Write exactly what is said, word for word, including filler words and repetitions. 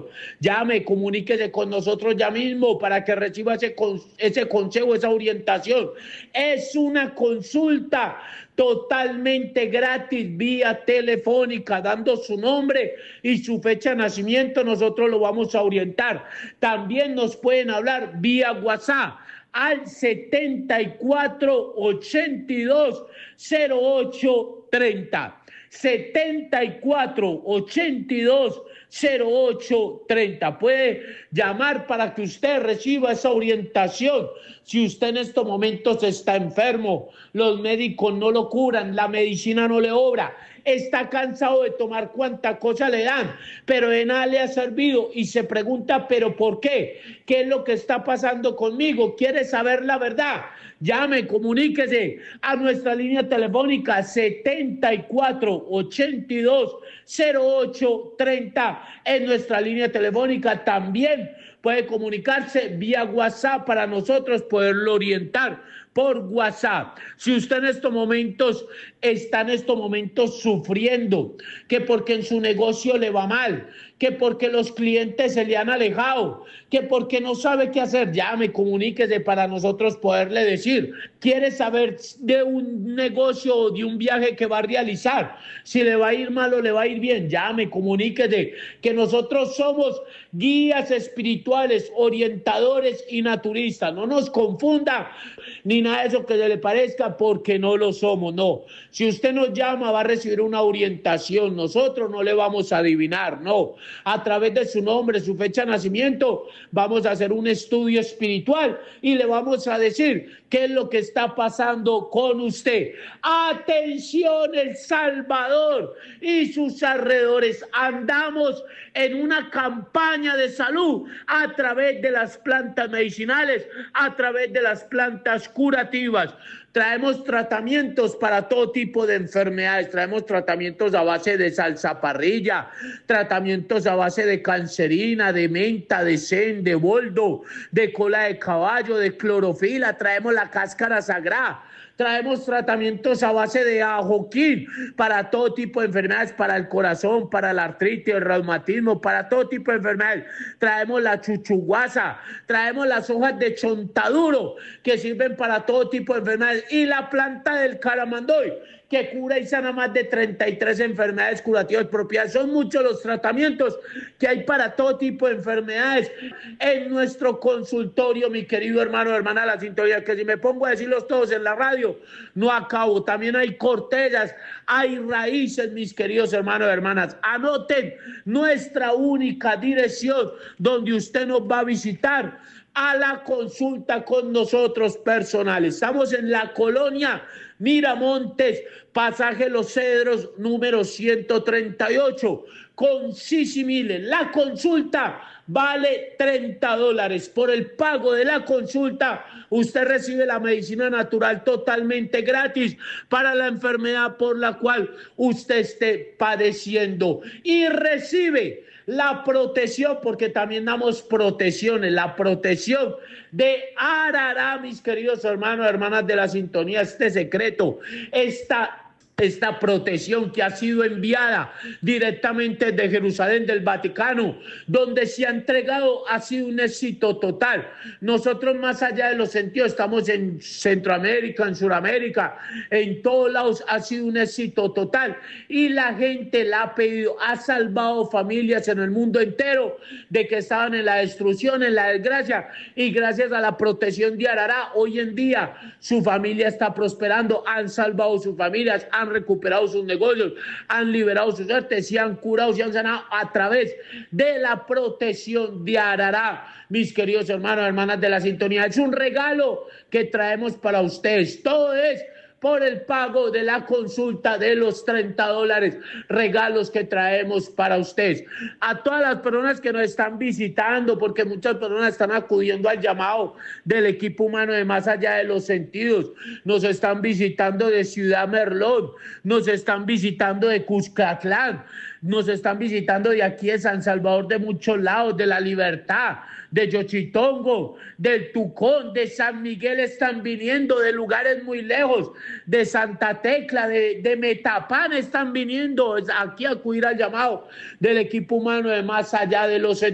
Llame, comuníquese con nosotros ya mismo para que reciba ese, ese consejo, esa orientación. Es una consulta totalmente gratis, vía telefónica, dando su nombre y su fecha de nacimiento, nosotros lo vamos a orientar. También nos pueden hablar vía WhatsApp al setenta y cuatro ochenta y dos cero ocho treinta. setenta y cuatro ochenta y dos cero ocho treinta. Puede llamar para que usted reciba esa orientación. Si usted en estos momentos está enfermo, los médicos no lo curan, la medicina no le obra, está cansado de tomar cuanta cosa le dan, pero de nada le ha servido y se pregunta, ¿pero por qué? ¿Qué es lo que está pasando conmigo? ¿Quiere saber la verdad? Llame, comuníquese a nuestra línea telefónica setenta y cuatro ochenta y dos cero ocho treinta. En nuestra línea telefónica también puede comunicarse vía WhatsApp para nosotros poderlo orientar por WhatsApp. Si usted en estos momentos está en estos momentos sufriendo, que porque en su negocio le va mal, que porque los clientes se le han alejado, que porque no sabe qué hacer, llame, comuníquese para nosotros poderle decir. ¿Quiere saber de un negocio o de un viaje que va a realizar? Si le va a ir mal o le va a ir bien, llame, comuníquese, que nosotros somos guías espirituales, orientadores y naturistas. No nos confunda ni nada de eso que se le parezca, porque no lo somos, no. Si usted nos llama, va a recibir una orientación. Nosotros no le vamos a adivinar, no. A través de su nombre, su fecha de nacimiento, vamos a hacer un estudio espiritual y le vamos a decir qué es lo que está pasando con usted. Atención, El Salvador y sus alrededores. Andamos en una campaña de salud a través de las plantas medicinales, a través de las plantas curativas. Traemos tratamientos para todo tipo de enfermedades, traemos tratamientos a base de salsa parrilla, tratamientos a base de cancerina, de menta, de zen, de boldo, de cola de caballo, de clorofila, traemos la cáscara sagrada. Traemos tratamientos a base de ajoquín para todo tipo de enfermedades, para el corazón, para la artritis, el reumatismo, para todo tipo de enfermedades. Traemos la chuchuguasa, traemos las hojas de chontaduro que sirven para todo tipo de enfermedades y la planta del caramandoy que cura y sana más de treinta y tres enfermedades curativas propias. Son muchos los tratamientos que hay para todo tipo de enfermedades en nuestro consultorio, mi querido hermano o hermana de la sintonía, que si me pongo a decirlos todos en la radio, no acabo. También hay cortellas, hay raíces, mis queridos hermanos y hermanas. Anoten nuestra única dirección donde usted nos va a visitar a la consulta con nosotros personales. Estamos en la colonia Miramontes, pasaje Los Cedros, número ciento treinta y ocho, con Sisimile. La consulta vale treinta dólares. Por el pago de la consulta, usted recibe la medicina natural totalmente gratis para la enfermedad por la cual usted esté padeciendo. Y recibe la protección, porque también damos protecciones, la protección de Arará, mis queridos hermanos, hermanas de la sintonía. Este secreto, esta esta protección que ha sido enviada directamente de Jerusalén, del Vaticano, donde se ha entregado, ha sido un éxito total. Nosotros, más allá de los sentidos, estamos en Centroamérica, en Sudamérica, en todos lados, ha sido un éxito total. Y la gente la ha pedido, ha salvado familias en el mundo entero de que estaban en la destrucción, en la desgracia, y gracias a la protección de Arará, hoy en día su familia está prosperando, han salvado sus familias, han recuperado sus negocios, han liberado sus artes, se han curado, se han sanado a través de la protección de Arará. Mis queridos hermanos y hermanas de la sintonía, es un regalo que traemos para ustedes. Todo es por el pago de la consulta de los treinta dólares, regalos que traemos para ustedes. A todas las personas que nos están visitando, porque muchas personas están acudiendo al llamado del equipo humano de Más Allá de los Sentidos, nos están visitando de Ciudad Merlón, nos están visitando de Cuscatlán, nos están visitando de aquí de San Salvador, de muchos lados, de La Libertad, de Yochitongo, del Tucón, de San Miguel están viniendo, de lugares muy lejos, de Santa Tecla, de, de Metapán están viniendo aquí a acudir al llamado del equipo humano de Más Allá de los